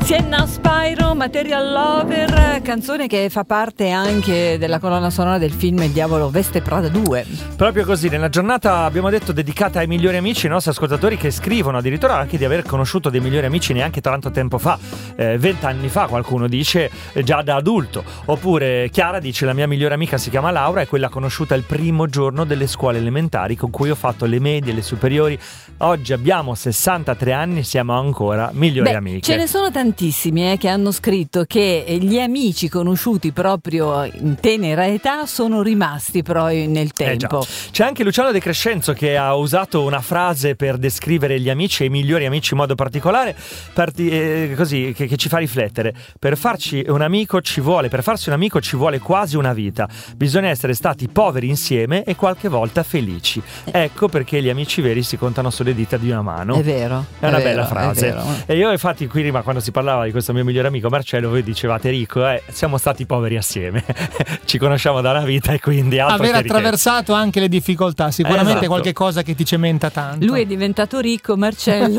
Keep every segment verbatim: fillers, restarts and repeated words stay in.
Sienna Spyro, Material Lover, canzone che fa parte anche della colonna sonora del film Il diavolo veste Prada due. Proprio così, nella giornata abbiamo detto dedicata ai migliori amici, i nostri ascoltatori che scrivono addirittura anche di aver conosciuto dei migliori amici neanche tanto tempo fa, vent'anni eh, fa qualcuno dice, eh, già da adulto. Oppure Chiara dice: la mia migliore amica si chiama Laura, è quella conosciuta il primo giorno delle scuole elementari, con cui ho fatto le medie, le superiori. Oggi abbiamo sessantatré anni e siamo ancora migliori Beh, amiche. Ce ne sono tantissimi eh, che hanno scritto che gli amici conosciuti proprio in tenera età sono rimasti però nel tempo. Eh C'è anche Luciano De Crescenzo che ha usato una frase per descrivere gli amici e i migliori amici in modo particolare, parti, eh, così che, che ci fa riflettere. Per farci un amico ci vuole, per farsi un amico ci vuole quasi una vita. Bisogna essere stati poveri insieme e qualche volta felici. Ecco perché gli amici veri si contano sulle dita di una mano. È vero. È una è bella vero, frase. E io infatti qui ma quando si parlava di questo mio migliore amico Marcello, voi dicevate: Rico, eh, siamo stati poveri assieme. Ci conosciamo da una vita e quindi altro aver che attraversato anche le difficoltà, sicuramente esatto. Qualche cosa che ti cementa tanto. Lui è diventato ricco, Marcello.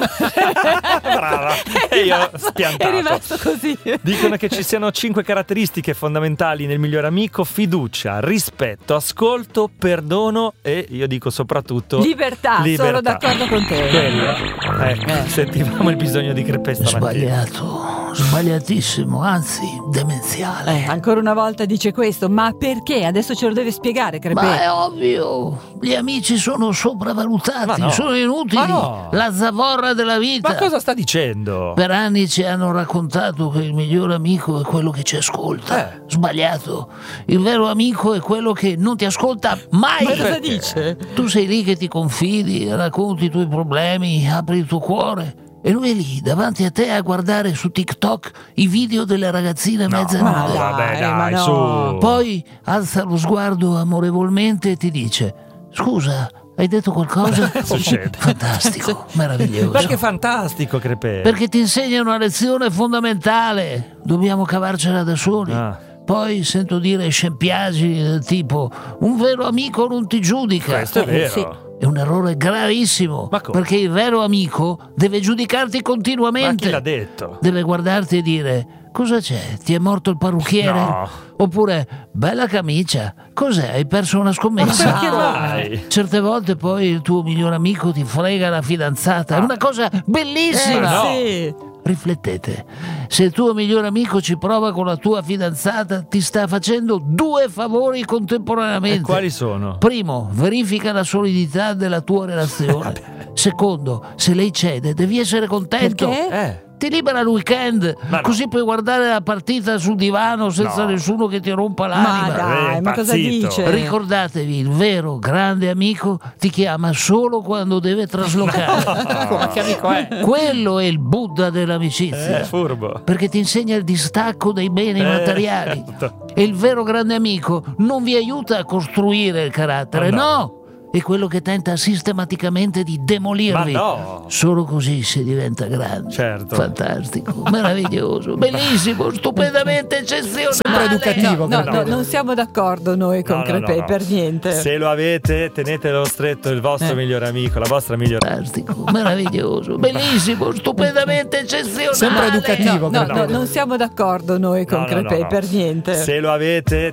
Brava. E io spiantato. È rimasto così. Dicono che ci siano cinque caratteristiche fondamentali nel migliore amico: fiducia, rispetto, ascolto, perdono e io dico soprattutto libertà. libertà. Sono d'accordo con te. Quello. Ecco, eh. sentivamo il bisogno di Crepè stamattina. Sbagliato, sbagliatissimo, anzi demenziale. Eh, ancora una volta dice questo, ma perché? Adesso ce lo deve spiegare, Crepè. Ma è ovvio, gli amici sono sopravvalutati, no. sono inutili, no. la zavorra della vita. Ma cosa sta dicendo? Per anni ci hanno raccontato che il migliore amico è quello che ci ascolta. Eh. Sbagliato. Il vero amico è quello che non ti ascolta mai. Ma cosa dice? Tu sei lì che ti confidi, racconti i tuoi problemi, apri il tuo cuore. E lui è lì davanti a te a guardare su TikTok i video delle ragazzine No, mezze ma nude. dai, vabbè, dai, ma no. su. Poi alza lo sguardo amorevolmente e ti dice: scusa, hai detto qualcosa? Succede. Fantastico, meraviglioso. Perché fantastico, Crepè. Perché ti insegna una lezione fondamentale. Dobbiamo cavarcela da soli. Ah. Poi sento dire scempiaggi del tipo: un vero amico non ti giudica. Questo è vero. sì. È un errore gravissimo. Ma come? Perché il vero amico deve giudicarti Ma continuamente. chi l'ha detto? Deve guardarti e dire: cosa c'è? Ti è morto il parrucchiere? No. Oppure: bella camicia, cos'è? Hai perso una scommessa? Ma perché mai? Certe volte poi il tuo migliore amico ti frega la fidanzata. È una cosa bellissima. Eh, no. Sì. Riflettete, se il tuo migliore amico ci prova con la tua fidanzata, ti sta facendo due favori contemporaneamente. E quali sono? Primo, verifica la solidità della tua relazione. Secondo, se lei cede, devi essere contento. Perché? Eh. Ti libera il weekend, Ma no. così puoi guardare la partita sul divano senza No. nessuno che ti rompa Ma l'anima. dai, Eh, ma cosa impazzito. dice? Ricordatevi, il vero grande amico ti chiama solo quando deve traslocare. Ma che amico è? Quello è il Buddha dell'amicizia. Eh, furbo. Perché ti insegna il distacco dai beni Eh, materiali. certo. E il vero grande amico non vi aiuta a costruire il carattere, Ma no. no! È quello che tenta sistematicamente di demolirvi. Ma no. Solo così si diventa grandi. Certo. Fantastico, meraviglioso, bellissimo, stupendamente eccezionale. Sempre educativo. No, Crepè. no, non siamo d'accordo noi con No, no, Crepè no, no. per niente. Se lo avete, tenetelo stretto, il vostro Eh. migliore amico, la vostra migliore. Fantastico, meraviglioso, bellissimo, stupendamente eccezionale. Sempre educativo. No, Crepè. no, non siamo d'accordo noi con No, no, Crepè no, no. per niente. Se lo avete,